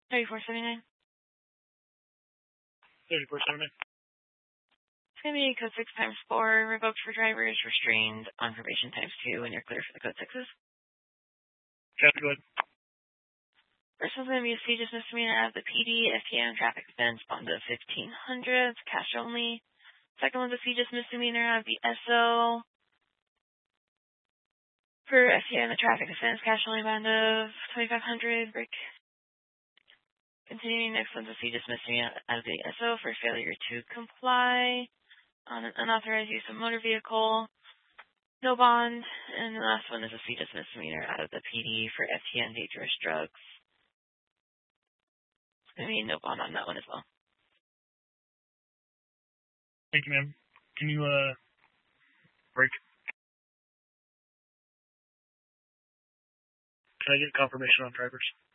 3479. 3479. It's going to be code 6 times 4, revoked for drivers, restrained on probation times 2, and you're clear for the code 6s. Okay, go ahead. First one's going to be a CJIS misdemeanor out of the PD, FTM, traffic offense, bond of $1,500, cash only. Second one's a CJIS misdemeanor out of the SO for FTM, the traffic offense, cash only, bond of $2,500, break. Continuing, next one's a CJIS misdemeanor out of the SO for failure to comply on an unauthorized use of motor vehicle, no bond. And the last one is a CJIS misdemeanor out of the PD for FTM, dangerous drugs. I mean, no bond on that one as well. Thank you, ma'am. Can you, break? Can I get confirmation on drivers?